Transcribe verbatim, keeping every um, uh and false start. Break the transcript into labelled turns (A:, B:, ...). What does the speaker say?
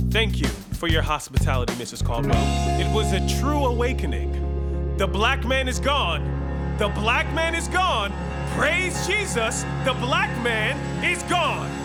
A: Thank you for your hospitality, Missus Caldwell. It was a true awakening. The black man is gone. The black man is gone. Praise Jesus, the black man is gone.